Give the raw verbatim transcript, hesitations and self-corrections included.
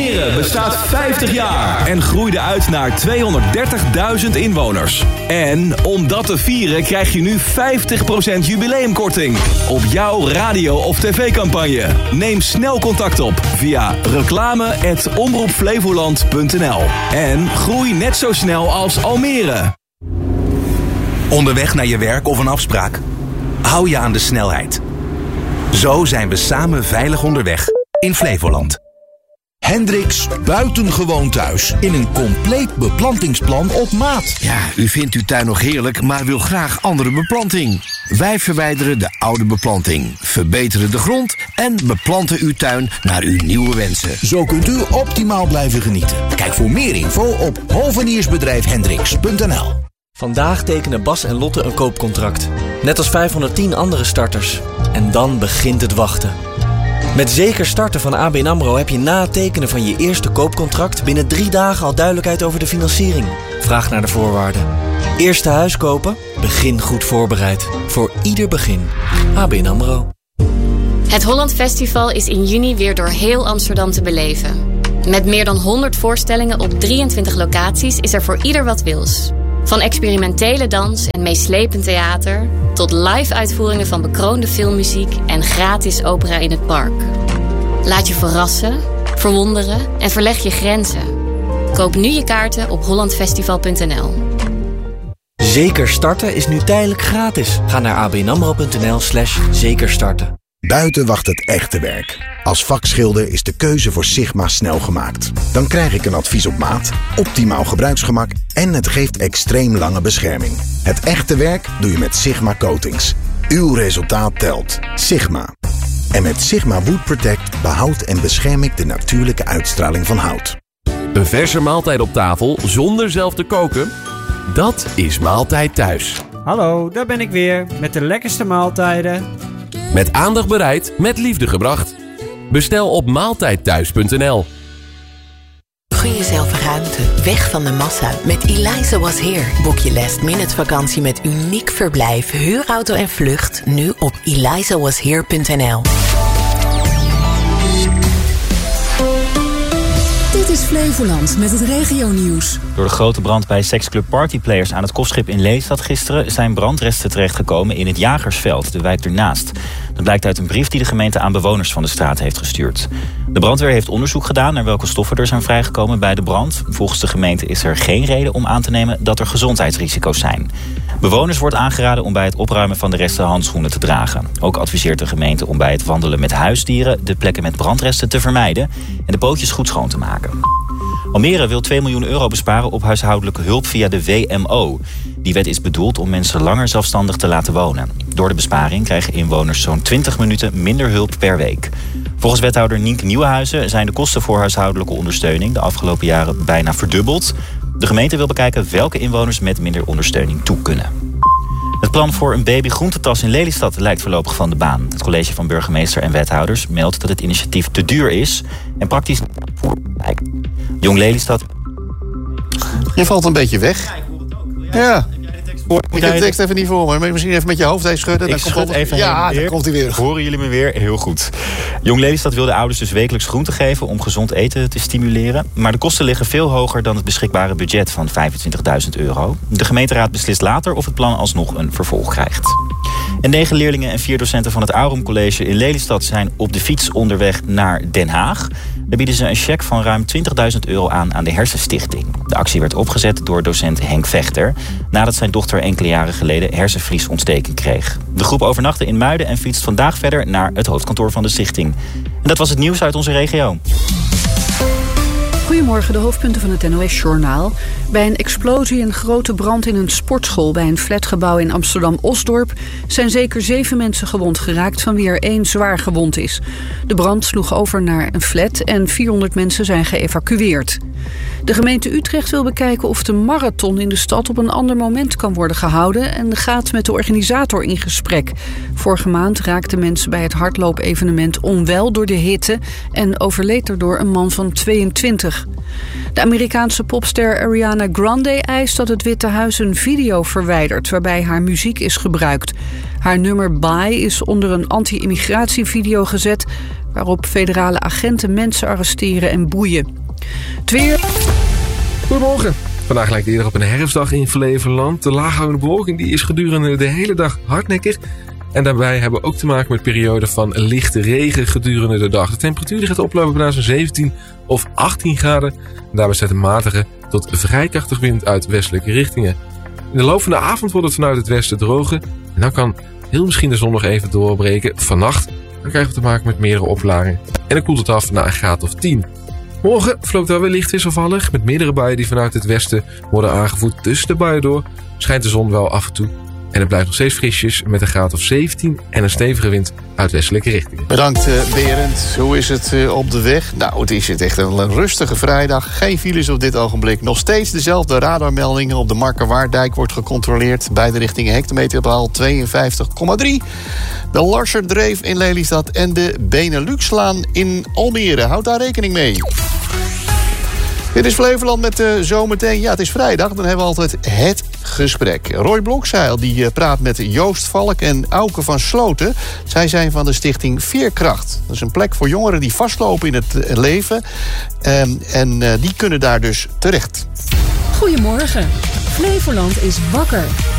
Almere bestaat vijftig jaar en groeide uit naar tweehonderddertigduizend inwoners. En om dat te vieren krijg je nu vijftig procent jubileumkorting op jouw radio- of tv-campagne. Neem snel contact op via reclame at omroep flevoland punt n l. En groei net zo snel als Almere. Onderweg naar je werk of een afspraak? Hou je aan de snelheid. Zo zijn we samen veilig onderweg in Flevoland. Hendricks buitengewoon thuis in een compleet beplantingsplan op maat. Ja, u vindt uw tuin nog heerlijk, maar wil graag andere beplanting. Wij verwijderen de oude beplanting, verbeteren de grond en beplanten uw tuin naar uw nieuwe wensen. Zo kunt u optimaal blijven genieten. Kijk voor meer info op hoveniers-bedrijf hendricks punt n l. Vandaag tekenen Bas en Lotte een koopcontract. Net als vijfhonderdtien andere starters. En dan begint het wachten. Met Zeker Starten van A B N AMRO heb je na het tekenen van je eerste koopcontract binnen drie dagen al duidelijkheid over de financiering. Vraag naar de voorwaarden. Eerste huis kopen? Begin goed voorbereid. Voor ieder begin. A B N AMRO. Het Holland Festival is in juni weer door heel Amsterdam te beleven. Met meer dan honderd voorstellingen op drieëntwintig locaties is er voor ieder wat wils. Van experimentele dans en meeslepend theater tot live-uitvoeringen van bekroonde filmmuziek en gratis opera in het park. Laat je verrassen, verwonderen en verleg je grenzen. Koop nu je kaarten op hollandfestival punt n l. Zeker Starten is nu tijdelijk gratis. Ga naar abnamro punt n l slash zekerstarten. Buiten wacht het echte werk. Als vakschilder is de keuze voor Sigma snel gemaakt. Dan krijg ik een advies op maat, optimaal gebruiksgemak en het geeft extreem lange bescherming. Het echte werk doe je met Sigma Coatings. Uw resultaat telt. Sigma. En met Sigma Wood Protect behoud en bescherm ik de natuurlijke uitstraling van hout. Een verse maaltijd op tafel zonder zelf te koken? Dat is Maaltijd Thuis. Hallo, daar ben ik weer met de lekkerste maaltijden. Met aandacht bereid, met liefde gebracht. Bestel op maaltijdthuis punt n l. Gun jezelf ruimte, weg van de massa. Met Eliza Was Here boek je last minute vakantie met uniek verblijf, huurauto en vlucht. Nu op eliza was here punt n l. Dit is Flevoland met het regionieuws. Door de grote brand bij seksclub Partyplayers aan het kostschip in Lelystad gisteren zijn brandresten terechtgekomen in het Jagersveld, de wijk ernaast. Dat blijkt uit een brief die de gemeente aan bewoners van de straat heeft gestuurd. De brandweer heeft onderzoek gedaan naar welke stoffen er zijn vrijgekomen bij de brand. Volgens de gemeente is er geen reden om aan te nemen dat er gezondheidsrisico's zijn. Bewoners wordt aangeraden om bij het opruimen van de resten handschoenen te dragen. Ook adviseert de gemeente om bij het wandelen met huisdieren de plekken met brandresten te vermijden en de pootjes goed schoon te maken. Almere wil twee miljoen euro besparen op huishoudelijke hulp via de W M O. Die wet is bedoeld om mensen langer zelfstandig te laten wonen. Door de besparing krijgen inwoners zo'n twintig minuten minder hulp per week. Volgens wethouder Nienke Nieuwenhuizen zijn de kosten voor huishoudelijke ondersteuning de afgelopen jaren bijna verdubbeld. De gemeente wil bekijken welke inwoners met minder ondersteuning toe kunnen. Het plan voor een babygroentetas in Lelystad lijkt voorlopig van de baan. Het college van burgemeester en wethouders meldt dat het initiatief te duur is en praktisch niet voor lijkt. Jong Lelystad. Je valt een beetje weg. Ja. Ik heb de tekst even niet voor me, maar misschien even met je hoofd even schudden. Ik dan schud komt even ja, dan komt hij weer. Horen jullie me weer? Heel goed. Jong Lelystad wil de ouders dus wekelijks groente geven om gezond eten te stimuleren. Maar de kosten liggen veel hoger dan het beschikbare budget van vijfentwintigduizend euro. De gemeenteraad beslist later of het plan alsnog een vervolg krijgt. En negen leerlingen en vier docenten van het Aurum College in Lelystad zijn op de fiets onderweg naar Den Haag. Daar bieden ze een cheque van ruim twintigduizend euro aan aan de Hersenstichting. De actie werd opgezet door docent Henk Vechter, nadat zijn dochter enkele jaren geleden hersenvliesontsteking kreeg. De groep overnachtte in Muiden en fietst vandaag verder naar het hoofdkantoor van de stichting. En dat was het nieuws uit onze regio. Goedemorgen, de hoofdpunten van het N O S-journaal. Bij een explosie en grote brand in een sportschool bij een flatgebouw in Amsterdam-Osdorp zijn zeker zeven mensen gewond geraakt, van wie er één zwaar gewond is. De brand sloeg over naar een flat en vierhonderd mensen zijn geëvacueerd. De gemeente Utrecht wil bekijken of de marathon in de stad op een ander moment kan worden gehouden en gaat met de organisator in gesprek. Vorige maand raakten mensen bij het hardloopevenement onwel door de hitte en overleed erdoor een man van tweeëntwintig. De Amerikaanse popster Ariana Grande eist dat het Witte Huis een video verwijdert waarbij haar muziek is gebruikt. Haar Haar nummer Bye is onder een anti-immigratievideo gezet, waarop federale agenten mensen arresteren en boeien. Het weer. Goedemorgen. Vandaag lijkt eerder op een herfstdag in Flevoland. De laaghangende bewolking die is gedurende de hele dag hardnekkig. En daarbij hebben we ook te maken met perioden van lichte regen gedurende de dag. De temperatuur die gaat oplopen naar zo'n zeventien of achttien graden. En daarbij staat een matige tot vrij krachtige wind uit westelijke richtingen. In de loop van de avond wordt het vanuit het westen droger. En dan kan heel misschien de zon nog even doorbreken. Vannacht dan krijgen we te maken met meerdere opklaringen. En dan koelt het af naar een graad of tien. Morgen verloopt wel weer licht wisselvallig. Met meerdere buien die vanuit het westen worden aangevoerd. Tussen de buien door schijnt de zon wel af en toe. En het blijft nog steeds frisjes met een graad of zeventien en een stevige wind uit westelijke richtingen. Bedankt uh, Berend. Hoe is het uh, op de weg? Nou, het is het echt een rustige vrijdag. Geen files op dit ogenblik. Nog steeds dezelfde radarmeldingen. Op de Markerwaarddijk wordt gecontroleerd. Beide richtingen hectometerpaal tweeënvijftig komma drie. De Larserdreef in Lelystad en de Beneluxlaan in Almere. Houd daar rekening mee. Dit is Flevoland met uh, zometeen. Ja, het is vrijdag. Dan hebben we altijd het gesprek. Roy Blokzeil die uh, praat met Joost Valk en Auke van Sloten. Zij zijn van de stichting Veerkracht. Dat is een plek voor jongeren die vastlopen in het uh, leven. Um, en uh, die kunnen daar dus terecht. Goedemorgen. Flevoland is wakker.